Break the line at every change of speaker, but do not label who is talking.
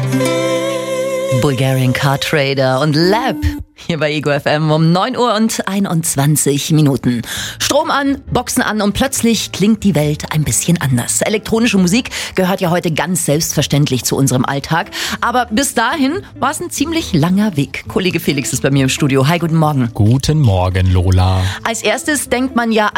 Bulgarian Car Trader und Lab hier bei Ego FM um 9 Uhr und 21 Minuten. Strom an, Boxen an und plötzlich klingt die Welt ein bisschen anders. Elektronische Musik gehört ja heute ganz selbstverständlich zu unserem Alltag. Aber bis dahin war es ein ziemlich langer Weg. Kollege Felix ist bei mir im Studio. Hi, guten Morgen.
Guten Morgen, Lola.
Als erstes denkt man ja